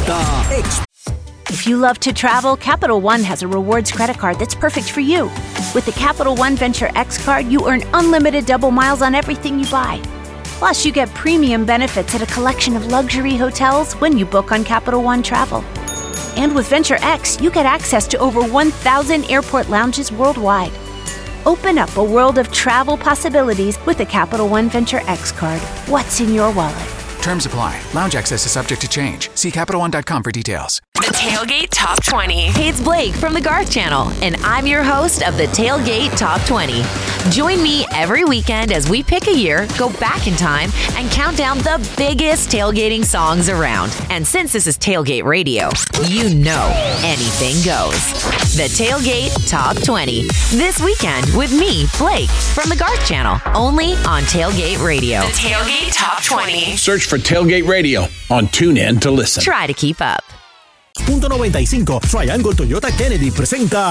presenta If you love to travel, Capital One has a rewards credit card that's perfect for you. With the Capital One Venture X card, you earn unlimited double miles on everything you buy. Plus, you get premium benefits at a collection of luxury hotels when you book on Capital One Travel. And with Venture X, you get access to over 1,000 airport lounges worldwide. Open up a world of travel possibilities with the Capital One Venture X card. What's in your wallet? Terms apply. Lounge access is subject to change. See CapitalOne.com for details. The Tailgate Top 20. Hey, it's Blake from the Garth Channel, and I'm your host of the Tailgate Top 20. Join me every weekend as we pick a year, go back in time, and count down the biggest tailgating songs around. And since this is Tailgate Radio, you know anything goes. The Tailgate Top 20. This weekend with me, Blake, from the Garth Channel, only on Tailgate Radio. The Tailgate Top 20. Search for Tailgate Radio on TuneIn to listen. Try to keep up. Punto 95, Triangle Toyota Kennedy presenta.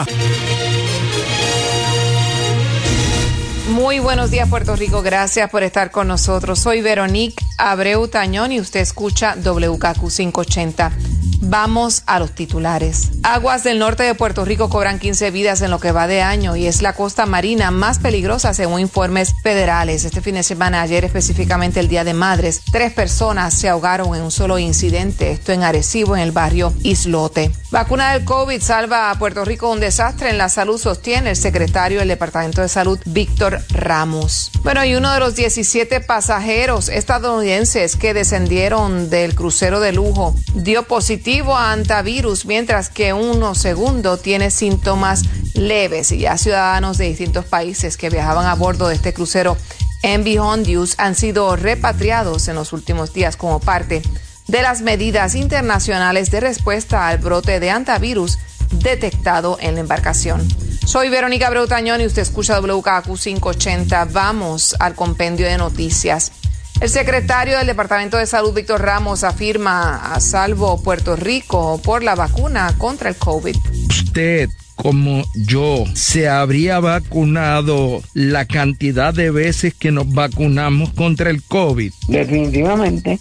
Muy buenos días, Puerto Rico. Gracias por estar con nosotros. Soy Veronique Abreu Tañón y usted escucha WKQ 580. Vamos a los titulares. Aguas del norte de Puerto Rico cobran 15 vidas en lo que va de año y es la costa marina más peligrosa según informes federales. Este fin de semana, ayer específicamente el Día de Madres, 3 personas se ahogaron en un solo incidente, esto en Arecibo, en el barrio Islote. Vacuna del COVID salva a Puerto Rico un desastre en la salud, sostiene el secretario del Departamento de Salud, Víctor Ramos. Bueno, y uno de los 17 pasajeros estadounidenses que descendieron del crucero de lujo dio positivo a antivirus, mientras que uno segundo tiene síntomas leves. Y ya ciudadanos de distintos países que viajaban a bordo de este crucero MV Hondius han sido repatriados en los últimos días como parte de las medidas internacionales de respuesta al brote de antivirus detectado en la embarcación. Soy Verónica Abreu Tañón y usted escucha WKQ 580. Vamos al compendio de noticias. El secretario del Departamento de Salud, Víctor Ramos, afirma a salvo Puerto Rico por la vacuna contra el COVID. Usted, como yo, se habría vacunado la cantidad de veces que nos vacunamos contra el COVID. Definitivamente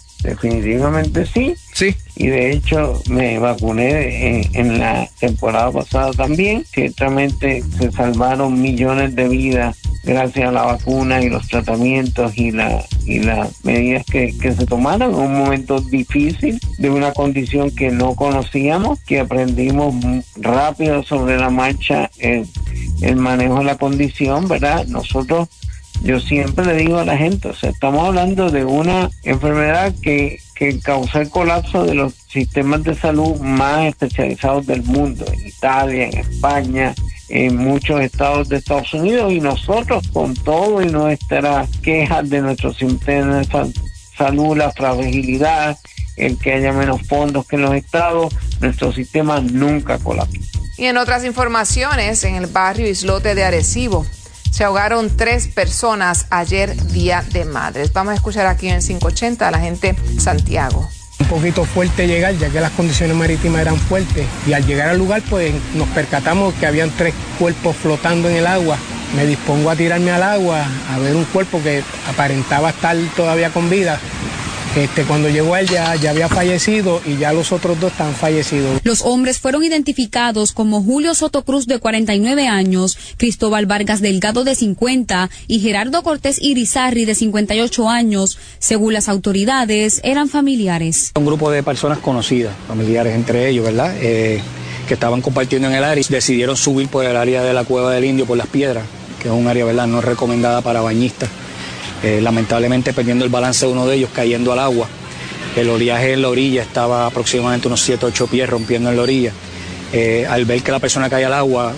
sí. Sí. Y de hecho me vacuné en la temporada pasada también. Ciertamente se salvaron millones de vidas gracias a la vacuna y los tratamientos y las medidas que se tomaron en un momento difícil de una condición que no conocíamos, que aprendimos rápido sobre la marcha el manejo de la condición, ¿verdad? Yo siempre le digo a la gente, estamos hablando de una enfermedad que causó el colapso de los sistemas de salud más especializados del mundo, en Italia, en España, en muchos estados de Estados Unidos, y nosotros con todo y nuestras quejas de nuestros sistemas de salud, la fragilidad, el que haya menos fondos que en los estados, nuestro sistema nunca colapsó. Y en otras informaciones, en el barrio Islote de Arecibo, se ahogaron 3 personas ayer, Día de Madres. Vamos a escuchar aquí en 580 a la gente Santiago. Un poquito fuerte llegar, ya que las condiciones marítimas eran fuertes. Y al llegar al lugar, pues nos percatamos que habían 3 cuerpos flotando en el agua. Me dispongo a tirarme al agua, a ver un cuerpo que aparentaba estar todavía con vida. Cuando llegó él ya había fallecido y ya los otros 2 están fallecidos. Los hombres fueron identificados como Julio Soto Cruz, de 49 años, Cristóbal Vargas Delgado, de 50, y Gerardo Cortés Irizarry, de 58 años. Según las autoridades, eran familiares. Un grupo de personas conocidas, familiares entre ellos, ¿verdad? Que estaban compartiendo en el área y decidieron subir por el área de la Cueva del Indio, por las piedras, que es un área, ¿verdad?, no recomendada para bañistas. Lamentablemente perdiendo el balance de uno de ellos, cayendo al agua. El oleaje en la orilla estaba aproximadamente unos 7 o 8 pies, rompiendo en la orilla. Al ver que la persona cae al agua,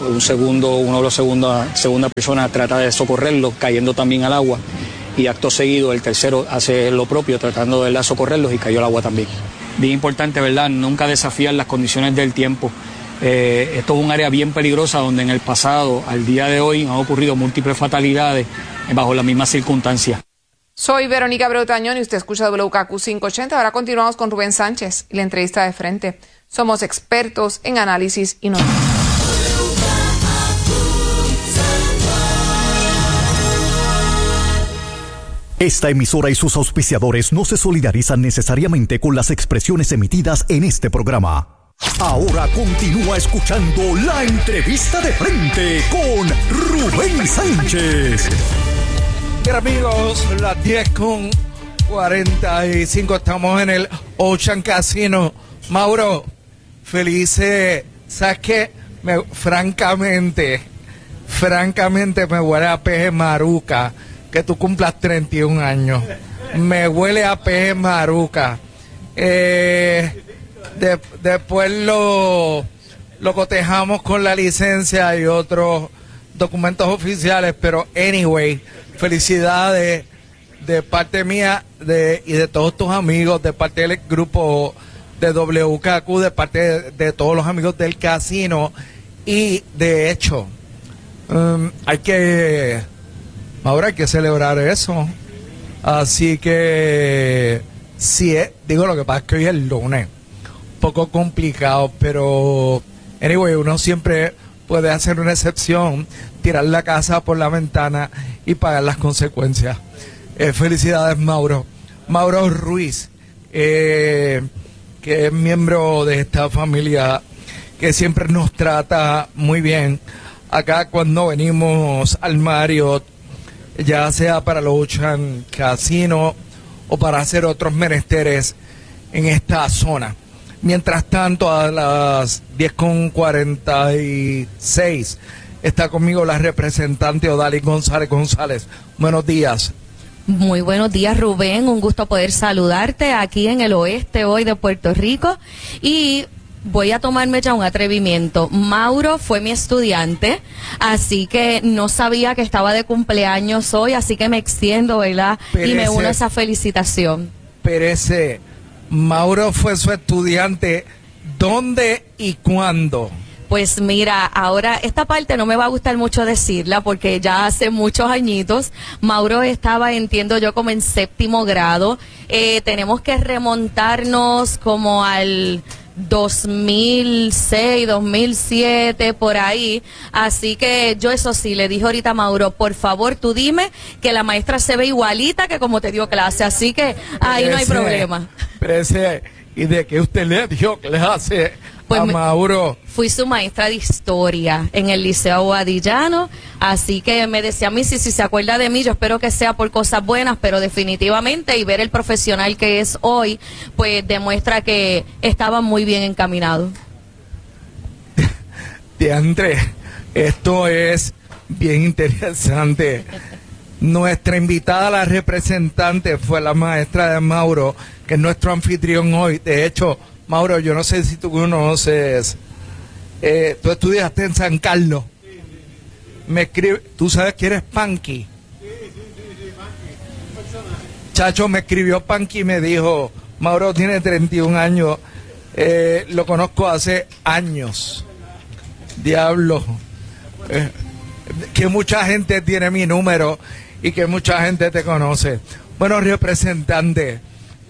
segunda persona trata de socorrerlo, cayendo también al agua, y acto seguido el tercero hace lo propio, tratando de socorrerlos, y cayó al agua también. Bien importante, ¿verdad?, nunca desafiar las condiciones del tiempo. Esto es un área bien peligrosa donde en el pasado, al día de hoy, han ocurrido múltiples fatalidades bajo las mismas circunstancias. Soy Verónica Abreu Tañón y usted escucha WKQ 580. Ahora continuamos con Rubén Sánchez y la entrevista de frente. Somos expertos en análisis y noticias. Esta emisora y sus auspiciadores no se solidarizan necesariamente con las expresiones emitidas en este programa. Ahora continúa escuchando la entrevista de frente con Rubén Sánchez. Bien, amigos, las 10:45, estamos en el Ocean Casino. Mauro, felices, ¿sabes qué? Francamente me huele a peje maruca que tú cumplas 31 años. Me huele a peje maruca. Después lo cotejamos con la licencia y otros documentos oficiales, pero anyway, felicidades de parte mía y de todos tus amigos, de parte del grupo de WKQ, de parte de todos los amigos del casino. Y de hecho, ahora hay que celebrar eso. Así que sí, digo, lo que pasa es que hoy es el lunes, un poco complicado, pero anyway, uno siempre puede hacer una excepción, tirar la casa por la ventana y pagar las consecuencias. Felicidades, Mauro Ruiz, que es miembro de esta familia que siempre nos trata muy bien acá cuando venimos al Marriott, ya sea para los Ocean Casino o para hacer otros menesteres en esta zona. Mientras tanto, a las 10:46 está conmigo la representante Odalis González. Buenos días. Muy buenos días, Rubén. Un gusto poder saludarte aquí en el oeste hoy de Puerto Rico. Y voy a tomarme ya un atrevimiento. Mauro fue mi estudiante, así que no sabía que estaba de cumpleaños hoy, así que me extiendo, ¿verdad? Y me uno a esa felicitación. Pérez, Mauro fue su estudiante. ¿Dónde y cuándo? Pues mira, ahora esta parte no me va a gustar mucho decirla porque ya hace muchos añitos. Mauro estaba, entiendo yo, como en 7º grado. Tenemos que remontarnos como al 2006, 2007, por ahí. Así que yo eso sí, le dije ahorita a Mauro, por favor, tú dime que la maestra se ve igualita que como te dio clase. Así que ahí no hay problema. ¿Y de qué usted le dio clase a Mauro? Fui su maestra de historia en el Liceo Aguadillano, así que me decía a mí, si se acuerda de mí, yo espero que sea por cosas buenas, pero definitivamente, y ver el profesional que es hoy, pues demuestra que estaba muy bien encaminado. Diantre, esto es bien interesante. Nuestra invitada, la representante, fue la maestra de Mauro, que es nuestro anfitrión hoy. De hecho, Mauro, yo no sé si tú conoces, tú estudiaste en San Carlos. Me escribe, ¿tú sabes quién es Panky? Chacho, me escribió Panky y me dijo, Mauro tiene 31 años, lo conozco hace años. Diablo, que mucha gente tiene mi número y que mucha gente te conoce. Bueno, representante,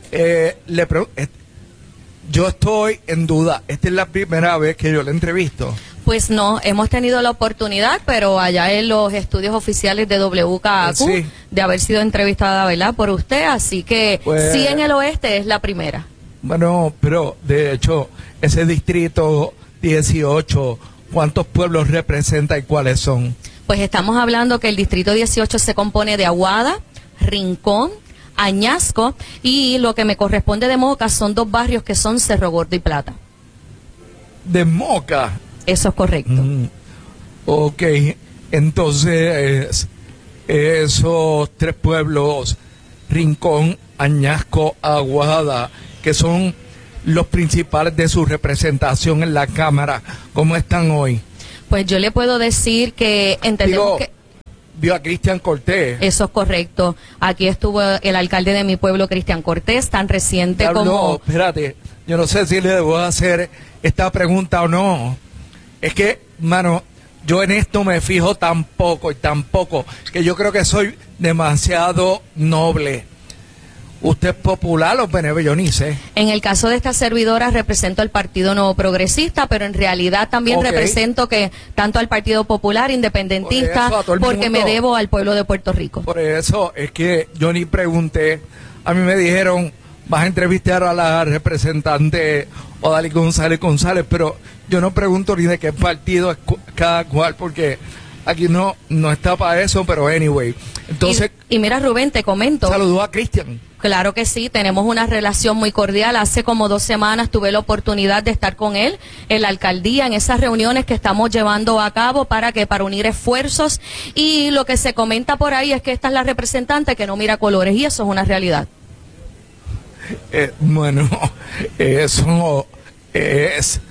yo estoy en duda. Esta es la primera vez que yo le entrevisto. Pues no, hemos tenido la oportunidad, pero allá en los estudios oficiales de WKQ, sí, de haber sido entrevistada, ¿verdad?, por usted, así que pues, sí, en el oeste es la primera. Bueno, pero de hecho, ese distrito 18, ¿cuántos pueblos representa y cuáles son? Pues estamos hablando que el distrito 18 se compone de Aguada, Rincón, Añasco, y lo que me corresponde de Moca son 2 barrios que son Cerro Gordo y Plata. ¿De Moca? Eso es correcto. Ok, entonces esos 3 pueblos, Rincón, Añasco, Aguada, que son los principales de su representación en la Cámara, ¿cómo están hoy? Pues yo le puedo decir que entendemos que vio a Cristian Cortés. Eso es correcto. Aquí estuvo el alcalde de mi pueblo, Cristian Cortés, tan reciente como... No, espérate, yo no sé si le debo hacer esta pregunta o no. Es que, mano, yo en esto me fijo tan poco, que yo creo que soy demasiado noble. ¿Usted es popular o benebellonice? En el caso de esta servidora represento al Partido Nuevo Progresista, pero en realidad también represento que tanto al Partido Popular, independentista, porque me debo al pueblo de Puerto Rico. Por eso es que yo ni pregunté. A mí me dijeron, vas a entrevistar a la representante Odalis González, pero yo no pregunto ni de qué partido es cada cual, porque aquí no está para eso, pero anyway. Entonces, y mira, Rubén, te comento. Saludó a Cristian. Claro que sí, tenemos una relación muy cordial. Hace como 2 semanas tuve la oportunidad de estar con él en la alcaldía, en esas reuniones que estamos llevando a cabo para unir esfuerzos. Y lo que se comenta por ahí es que esta es la representante que no mira colores, y eso es una realidad. Bueno, eso es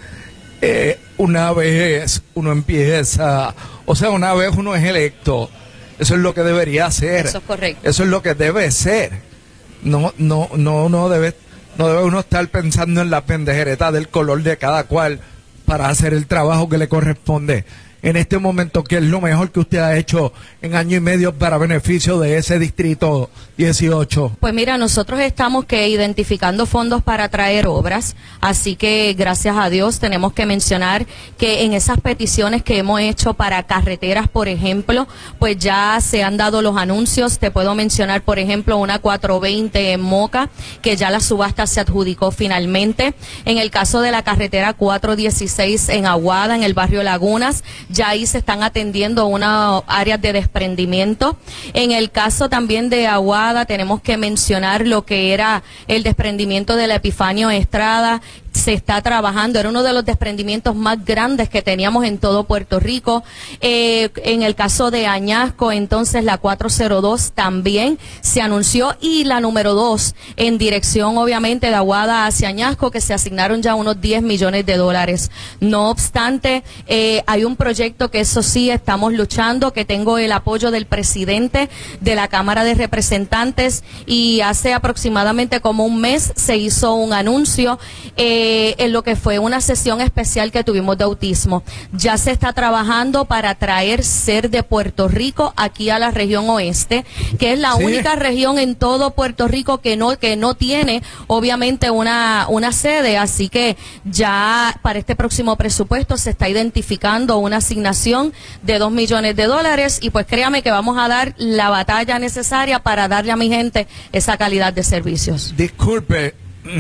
una vez uno empieza, o sea, una vez uno es electo, eso es lo que debería ser. Eso es correcto. Eso es lo que debe ser. No debe uno estar pensando en la pendejereta del color de cada cual para hacer el trabajo que le corresponde en este momento, que es lo mejor que usted ha hecho en año y medio para beneficio de ese distrito 18. Pues mira, nosotros estamos identificando fondos para traer obras, así que gracias a Dios tenemos que mencionar que en esas peticiones que hemos hecho para carreteras, por ejemplo, pues ya se han dado los anuncios. Te puedo mencionar, por ejemplo, una 420 en Moca, que ya la subasta se adjudicó finalmente. En el caso de la carretera 416 en Aguada, en el barrio Lagunas, ya ahí se están atendiendo unas áreas de desprendimiento. En el caso también de Aguada tenemos que mencionar lo que era el desprendimiento de la Epifanio Estrada. Se está trabajando, era uno de los desprendimientos más grandes que teníamos en todo Puerto Rico. En el caso de Añasco, entonces la 402 también se anunció, y la número 2 en dirección obviamente de Aguada hacia Añasco, que se asignaron ya unos $10 millones. No obstante, hay un proyecto que eso sí estamos luchando, que tengo el apoyo del presidente de la Cámara de Representantes, y hace aproximadamente como un mes se hizo un anuncio en lo que fue una sesión especial que tuvimos de autismo. Ya se está trabajando para traer SER de Puerto Rico aquí a la región oeste, que es la única región en todo Puerto Rico que no tiene obviamente una sede, así que ya para este próximo presupuesto se está identificando una asignación de $2 millones, y pues créame que vamos a dar la batalla necesaria para darle a mi gente esa calidad de servicios. Disculpe,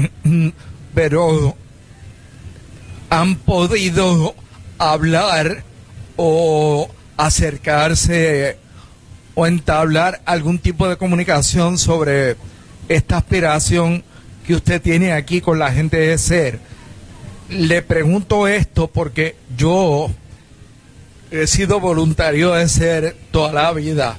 pero ¿han podido hablar o acercarse o entablar algún tipo de comunicación sobre esta aspiración que usted tiene aquí con la gente de SER? Le pregunto esto porque yo he sido voluntario de SER toda la vida.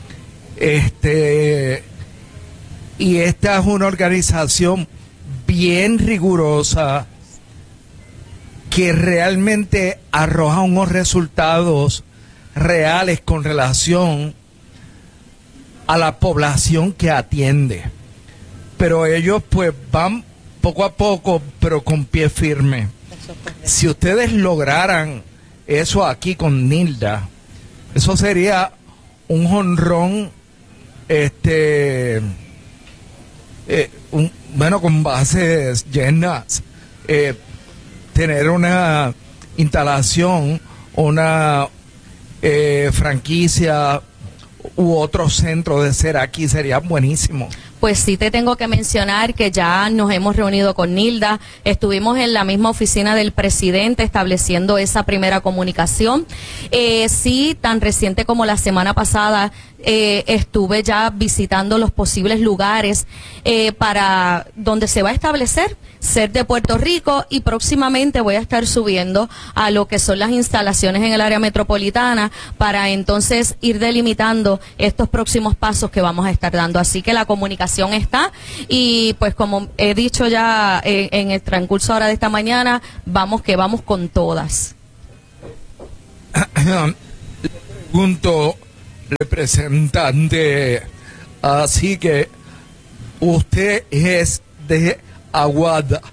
Y esta es una organización bien rigurosa que realmente arroja unos resultados reales con relación a la población que atiende. Pero ellos pues van poco a poco, pero con pie firme. Si ustedes lograran eso aquí con Nilda, eso sería un jonrón, bueno, con bases llenas, tener una instalación, una franquicia u otro centro de SER aquí sería buenísimo. Pues sí, te tengo que mencionar que ya nos hemos reunido con Nilda, estuvimos en la misma oficina del presidente estableciendo esa primera comunicación. Sí, tan reciente como la semana pasada estuve ya visitando los posibles lugares para donde se va a establecer SER de Puerto Rico, y próximamente voy a estar subiendo a lo que son las instalaciones en el área metropolitana para entonces ir delimitando estos próximos pasos que vamos a estar dando. Así que la comunicación está, y pues como he dicho ya en el transcurso ahora de esta mañana, vamos con todas. Le pregunto, representante, así que usted es de Aguada,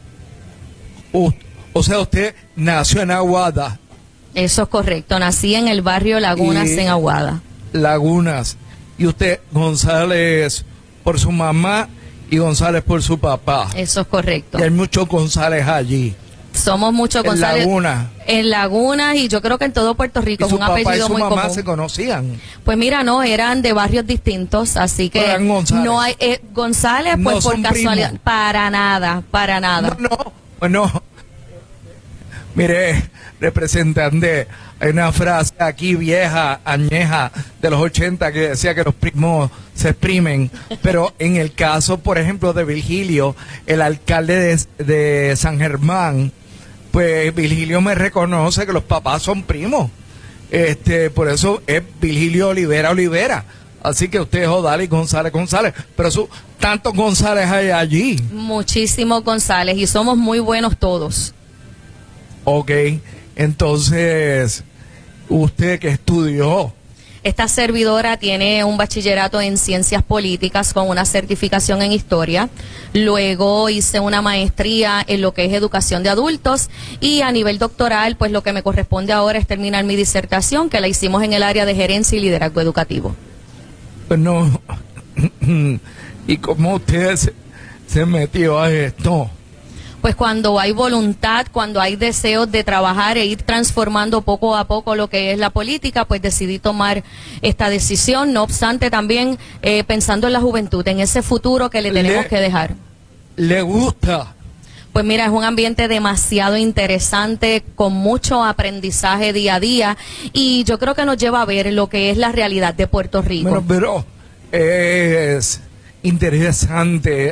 o sea, usted nació en Aguada. Eso es correcto, nací en el barrio Lagunas, en Aguada. Lagunas. Y usted, González, por su mamá, y González por su papá. Eso es correcto. Y hay muchos González allí. Somos muchos González. En Lagunas y yo creo que en todo Puerto Rico es un apellido muy común. ¿Y su papá y su mamá se conocían? Pues mira, no, eran de barrios distintos, así que no hay González, pues no por casualidad, primos. Para nada. No, bueno, mire, representante, hay una frase aquí vieja, añeja, de los 80 que decía que los primos se exprimen, pero en el caso, por ejemplo, de Virgilio, el alcalde de San Germán, pues Virgilio me reconoce que los papás son primos, por eso es Virgilio Olivera, así que usted es Odal y González, pero tantos González hay allí. Muchísimos González y somos muy buenos todos. Ok, entonces, ¿usted qué estudió? Esta servidora tiene un bachillerato en ciencias políticas con una certificación en historia. Luego hice una maestría en lo que es educación de adultos y a nivel doctoral, pues lo que me corresponde ahora es terminar mi disertación, que la hicimos en el área de gerencia y liderazgo educativo. Bueno, ¿y cómo usted se metió a esto? Pues cuando hay voluntad, cuando hay deseos de trabajar e ir transformando poco a poco lo que es la política, pues decidí tomar esta decisión. No obstante, también pensando en la juventud, en ese futuro que le tenemos que dejar. ¿Le gusta? Pues mira, es un ambiente demasiado interesante, con mucho aprendizaje día a día, y yo creo que nos lleva a ver lo que es la realidad de Puerto Rico. Bueno, pero es interesante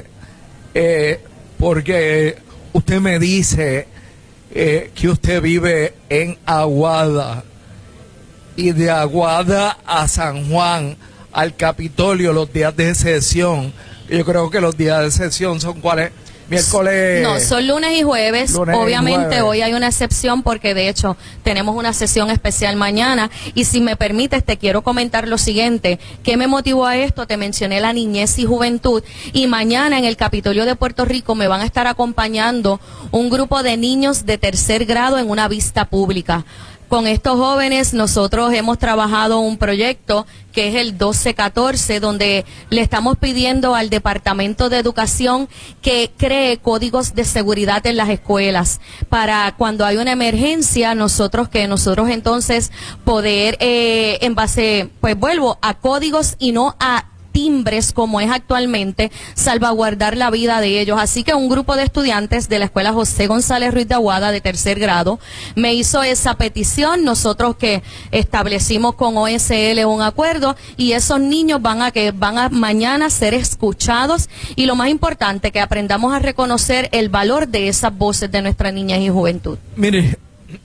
porque usted me dice que usted vive en Aguada y de Aguada a San Juan, al Capitolio, los días de sesión. Yo creo que los días de sesión son ¿cuáles? Miércoles. No, son lunes y jueves. Obviamente hoy hay una excepción porque de hecho tenemos una sesión especial mañana. Y si me permites, te quiero comentar lo siguiente. ¿Qué me motivó a esto? Te mencioné la niñez y juventud. Y mañana en el Capitolio de Puerto Rico me van a estar acompañando un grupo de niños de tercer grado en una vista pública. Con estos jóvenes nosotros hemos trabajado un proyecto que es el 1214, donde le estamos pidiendo al Departamento de Educación que cree códigos de seguridad en las escuelas para cuando hay una emergencia nosotros entonces poder en base, pues vuelvo a códigos y no a timbres como es actualmente, salvaguardar la vida de ellos. Así que un grupo de estudiantes de la escuela José González Ruiz de Aguada de tercer grado me hizo esa petición, nosotros que establecimos con OSL un acuerdo y esos niños van a mañana ser escuchados y lo más importante, que aprendamos a reconocer el valor de esas voces de nuestra niñez y juventud. Mire,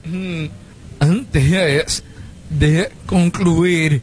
antes de concluir,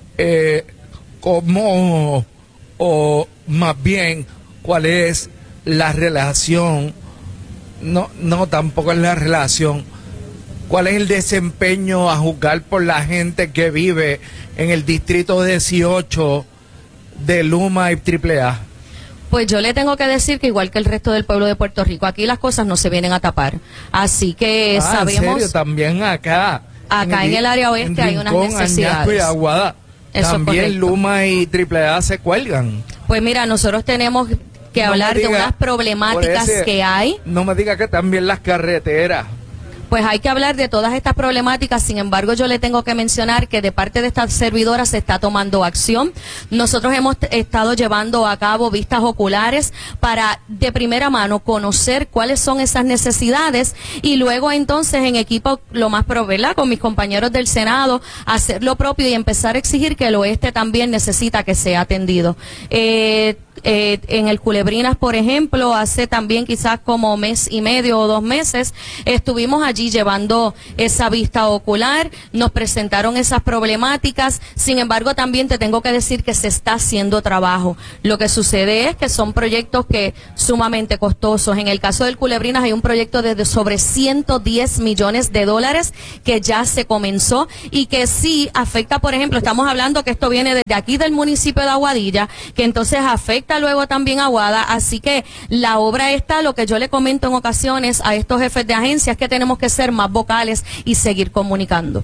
¿cómo, o más bien, cuál es la relación? No, tampoco es la relación. ¿Cuál es el desempeño a juzgar por la gente que vive en el distrito 18 de Luma y AAA? Pues yo le tengo que decir que igual que el resto del pueblo de Puerto Rico, aquí las cosas no se vienen a tapar. Así que sabemos... ¿En serio? También acá. Acá en el área oeste hay unas necesidades. Añasco y Aguada. También Luma y AAA se cuelgan. Pues mira, nosotros tenemos que hablar de unas problemáticas que hay. No me diga que también las carreteras. Pues hay que hablar de todas estas problemáticas, sin embargo yo le tengo que mencionar que de parte de esta servidora se está tomando acción. Nosotros hemos estado llevando a cabo vistas oculares para de primera mano conocer cuáles son esas necesidades y luego entonces en equipo lo más ¿verdad? Con mis compañeros del Senado hacer lo propio y empezar a exigir que el oeste también necesita que sea atendido. En el Culebrinas, por ejemplo, hace también quizás como mes y medio o 2 meses, estuvimos allí llevando esa vista ocular, nos presentaron esas problemáticas, sin embargo también te tengo que decir que se está haciendo trabajo. Lo que sucede es que son proyectos que sumamente costosos. En el caso del Culebrinas hay un proyecto de sobre $110 millones que ya se comenzó y que sí afecta, por ejemplo, estamos hablando que esto viene desde aquí del municipio de Aguadilla, que entonces afecta luego también Aguada, así que la obra está, lo que yo le comento en ocasiones a estos jefes de agencias, que tenemos que ser más vocales y seguir comunicando.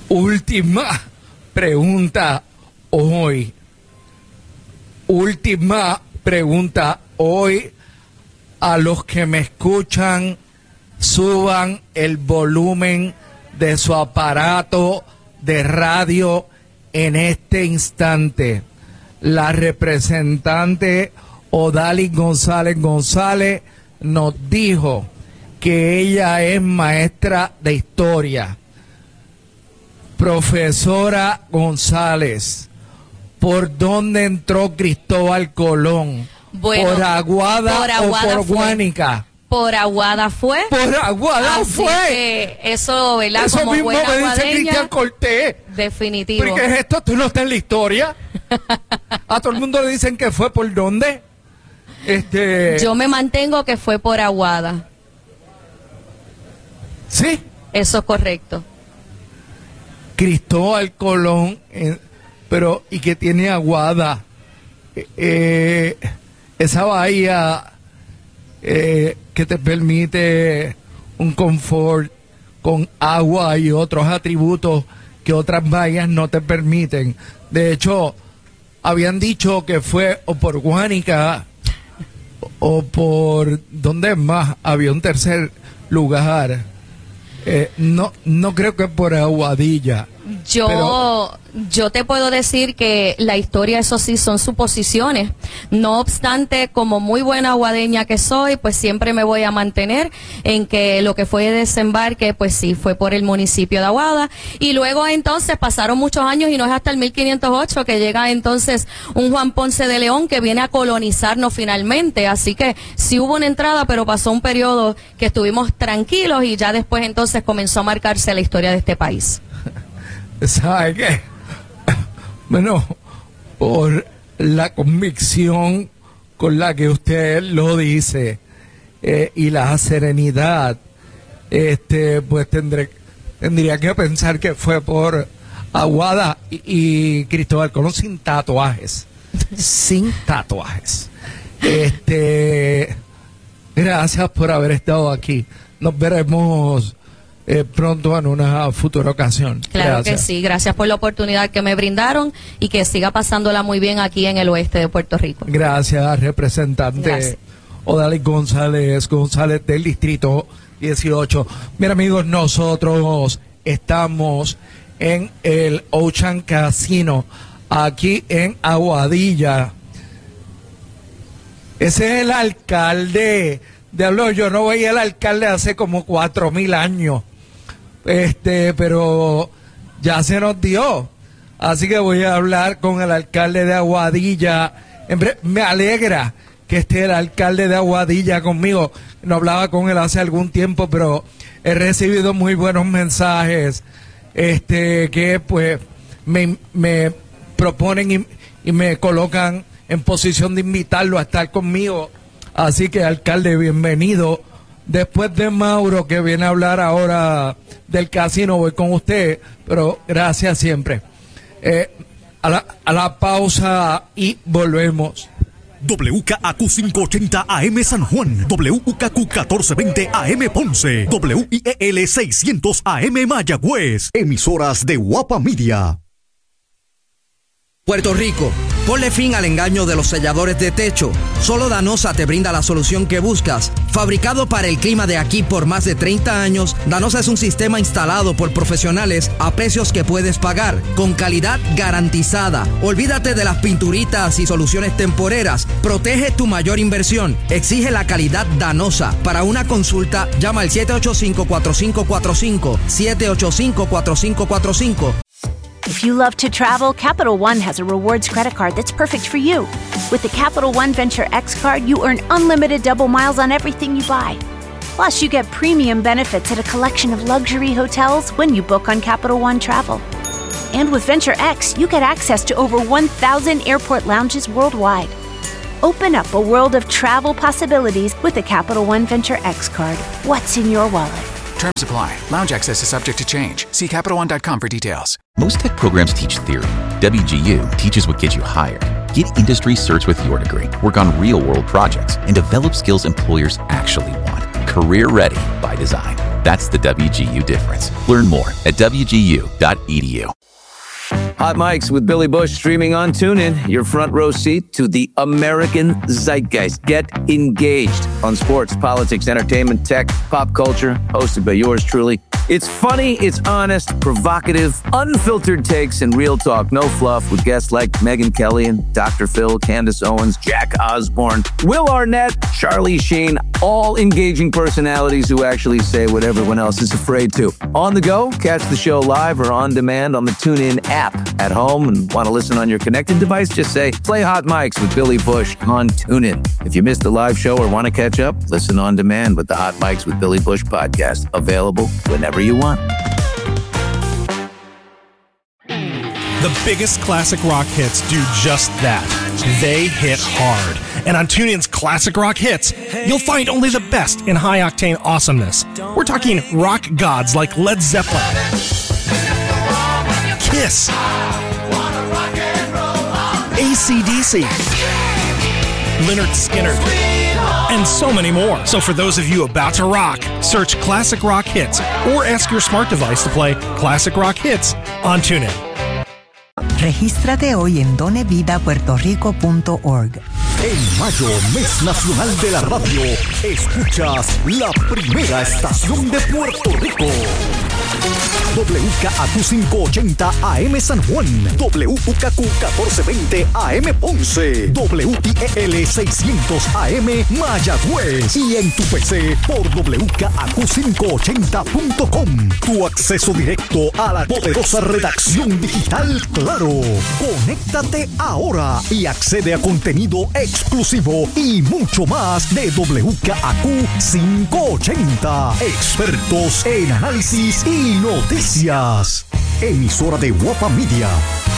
Última pregunta hoy. Última pregunta hoy. A los que me escuchan, suban el volumen de su aparato de radio en este instante. La representante Odalis González nos dijo que ella es maestra de historia. Profesora González, ¿por dónde entró Cristóbal Colón? Bueno, ¿Por Aguada o por fue. Guánica? Por Aguada fue. Por Aguada Así fue. Que eso, ¿verdad? Eso como mismo buena me dice aguadeña, Cristian Cortés. Definitivo. ¿Por qué es esto? ¿Tú no estás en la historia? A todo el mundo le dicen que fue por dónde. Yo me mantengo que fue por Aguada. Sí. Eso es correcto. Cristóbal Colón, pero ¿y qué tiene Aguada? Esa bahía que te permite un confort con agua y otros atributos que otras bahías no te permiten. De hecho, habían dicho que fue o por Guánica o por ¿dónde más? Había un tercer lugar. No creo que por Aguadilla. Yo te puedo decir que la historia, eso sí, son suposiciones. No obstante, como muy buena aguadeña que soy, pues siempre me voy a mantener en que lo que fue desembarque, pues sí, fue por el municipio de Aguada. Y luego entonces pasaron muchos años y no es hasta el 1508 que llega entonces un Juan Ponce de León que viene a colonizarnos finalmente. Así que sí hubo una entrada, pero pasó un periodo que estuvimos tranquilos y ya después entonces comenzó a marcarse la historia de este país. ¿Sabe qué? Bueno, por la convicción con la que usted lo dice y la serenidad, pues tendría que pensar que fue por Aguada y Cristóbal Colón sin tatuajes. Sin tatuajes. Gracias por haber estado aquí. Nos veremos pronto en una futura ocasión. Claro Gracias. que sí, gracias por la oportunidad que me brindaron y que siga pasándola muy bien aquí en el oeste de Puerto Rico. Gracias, representante Odalis González del Distrito 18. Mira, amigos, nosotros estamos en el Ocean Casino, aquí en Aguadilla. Ese es el alcalde. Diablo, yo no veía al alcalde hace como 4,000 años. Pero ya se nos dio. Así que voy a hablar con el alcalde de Aguadilla. Me alegra que esté el alcalde de Aguadilla conmigo. No hablaba con él hace algún tiempo, pero he recibido muy buenos mensajes que pues me proponen y me colocan en posición de invitarlo a estar conmigo. Así que, alcalde, bienvenido. Después de Mauro, que viene a hablar ahora del casino, voy con usted, pero gracias siempre. A la pausa y volvemos. WKAQ 580 AM San Juan, WKQ 1420 AM Ponce, WIEL 600 AM Mayagüez, emisoras de Guapa Media. Puerto Rico, ponle fin al engaño de los selladores de techo. Solo Danosa te brinda la solución que buscas. Fabricado para el clima de aquí por más de 30 años, Danosa es un sistema instalado por profesionales a precios que puedes pagar, con calidad garantizada. Olvídate de las pinturitas y soluciones temporeras. Protege tu mayor inversión. Exige la calidad Danosa. Para una consulta, llama al 785-4545, 785-4545. If you love to travel, Capital One has a rewards credit card that's perfect for you. With the Capital One Venture X card, you earn unlimited double miles on everything you buy. Plus, you get premium benefits at a collection of luxury hotels when you book on Capital One Travel. And with Venture X, you get access to over 1,000 airport lounges worldwide. Open up a world of travel possibilities with the Capital One Venture X card. What's in your wallet? Terms apply. Lounge access is subject to change. See CapitalOne.com for details. Most tech programs teach theory. WGU teaches what gets you hired. Get industry certs with your degree. Work on real-world projects and develop skills employers actually want. Career ready by design. That's the WGU difference. Learn more at WGU.edu. Hot Mics with Billy Bush streaming on TuneIn, your front row seat to the American zeitgeist. Get engaged on sports, politics, entertainment, tech, pop culture, hosted by yours truly. It's funny, it's honest, provocative, unfiltered takes, and real talk. No fluff with guests like Megyn Kelly and Dr. Phil, Candace Owens, Jack Osborne, Will Arnett, Charlie Sheen, all engaging personalities who actually say what everyone else is afraid to. On the go, catch the show live or on demand on the TuneIn app. At home and want to listen on your connected device, just say, play Hot Mics with Billy Bush on TuneIn. If you missed the live show or want to catch up, listen on demand with the Hot Mics with Billy Bush podcast. Available whenever you want. The biggest classic rock hits do just that. They hit hard. And on TuneIn's Classic Rock Hits, you'll find only the best in high-octane awesomeness. We're talking rock gods like Led Zeppelin, Kiss, AC/DC, Lynyrd Skynyrd, and so many more. So for those of you about to rock, search Classic Rock Hits or ask your smart device to play Classic Rock Hits on TuneIn. Regístrate hoy en donevidapuertorico.org. En mayo, mes nacional de la radio, escuchas la primera estación de Puerto Rico. WKAQ 580 AM San Juan, WKQ 1420 AM Ponce, WIEL 600 AM Mayagüez y en tu PC por WKAQ580.com. Tu acceso directo a la poderosa redacción digital Claro. Conéctate ahora y accede a contenido exclusivo y mucho más de WKAQ 580. Expertos en análisis y noticias. Emisora de Guapa Media.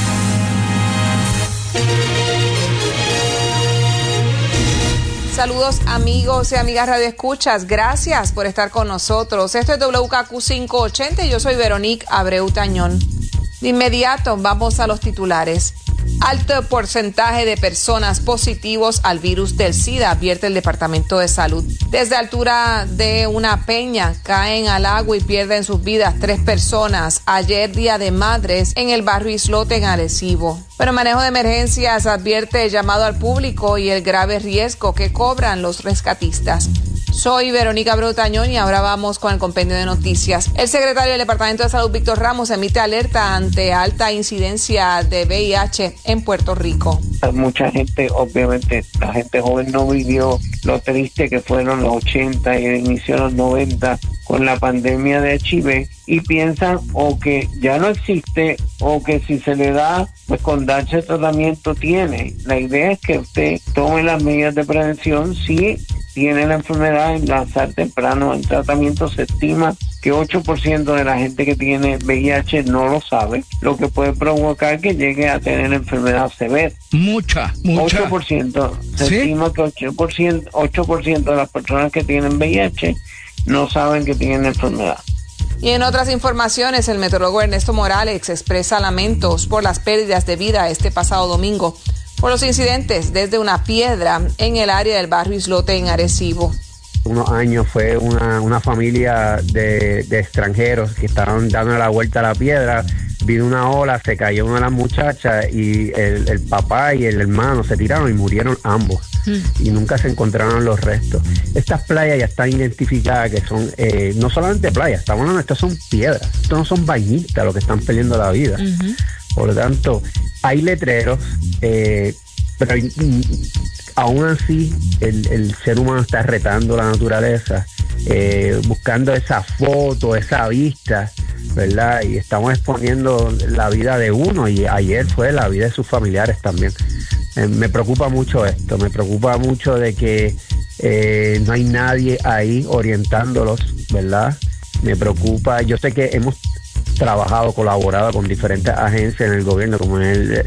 Saludos amigos y amigas radioescuchas, gracias por estar con nosotros. Esto es WKQ 580 y yo soy Veronique Abreu Tañón. De inmediato vamos a los titulares. Alto porcentaje de personas positivos al virus del SIDA, advierte el Departamento de Salud. Desde altura de una peña caen al agua y pierden sus vidas 3 personas ayer, Día de Madres, en el barrio Islote, en Arecibo. Pero manejo de emergencias advierte el llamado al público y el grave riesgo que cobran los rescatistas. Soy Verónica Abreu Tañón y ahora vamos con el compendio de noticias. El secretario del Departamento de Salud, Víctor Ramos, emite alerta ante alta incidencia de VIH en Puerto Rico. Mucha gente, obviamente, la gente joven no vivió lo triste que fueron los 80 y el inicio de los 90 con la pandemia de HIV y piensan o que ya no existe o que si se le da, pues con darse tratamiento tiene. La idea es que usted tome las medidas de prevención si tiene la enfermedad, enlazar temprano en tratamiento. Se estima que 8% de la gente que tiene VIH no lo sabe, lo que puede provocar que llegue a tener enfermedad severa. Mucha. 8%. Se estima que 8% de las personas que tienen VIH no saben que tienen enfermedad. Y en otras informaciones, el meteorólogo Ernesto Morales expresa lamentos por las pérdidas de vida este pasado domingo por los incidentes desde una piedra en el área del barrio Islote en Arecibo. Unos años fue una familia de extranjeros que estaban dando la vuelta a la piedra. Vino una ola, se cayó una de las muchachas y el papá y el hermano se tiraron y murieron ambos. Y nunca se encontraron los restos. Estas playas ya están identificadas que son no solamente playas, estamos hablando, estas son piedras, estos no son bañistas los que están perdiendo la vida. Por lo tanto, hay letreros, pero aún así el ser humano está retando la naturaleza, buscando esa foto, esa vista, ¿verdad? Y estamos exponiendo la vida de uno y ayer fue la vida de sus familiares también. Me preocupa mucho esto, me preocupa mucho de que no hay nadie ahí orientándolos, ¿verdad? Me preocupa, yo sé que hemos trabajado, colaborado con diferentes agencias en el gobierno, como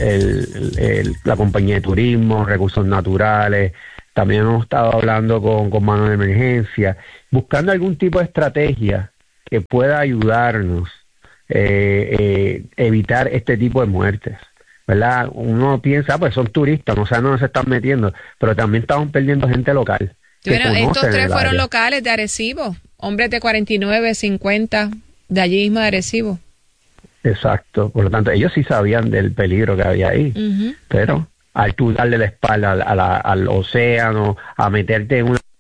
la compañía de turismo, recursos naturales. También hemos estado hablando con manos de emergencia, buscando algún tipo de estrategia que pueda ayudarnos evitar este tipo de muertes, ¿verdad? Uno piensa, pues son turistas, no saben dónde se están metiendo, pero también estamos perdiendo gente local. Bueno, estos 3 fueron locales de Arecibo, hombres de 49, 50, de allí mismo de Arecibo. Exacto, por lo tanto, ellos sí sabían del peligro que había ahí, pero al tú darle la espalda al océano, a meterte en una